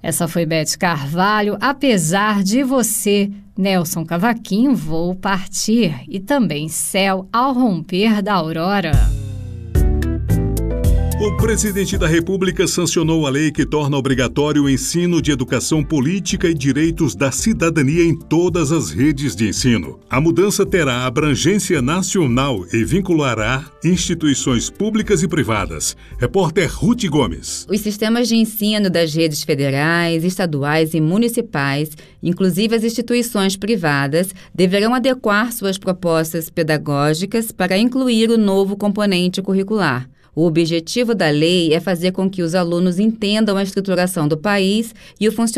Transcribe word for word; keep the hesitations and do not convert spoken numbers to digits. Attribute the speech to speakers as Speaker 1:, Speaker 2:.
Speaker 1: Essa foi Beth Carvalho, Apesar de Você, Nelson Cavaquinho, Vou Partir e também Céu ao Romper da Aurora.
Speaker 2: O presidente da República sancionou a lei que torna obrigatório o ensino de educação política e direitos da cidadania em todas as redes de ensino. A mudança terá abrangência nacional e vinculará instituições públicas e privadas. Repórter Ruth Gomes.
Speaker 3: Os sistemas de ensino das redes federais, estaduais e municipais, inclusive as instituições privadas, deverão adequar suas propostas pedagógicas para incluir o novo componente curricular. O objetivo da lei é fazer com que os alunos entendam a estruturação do país e o funcionamento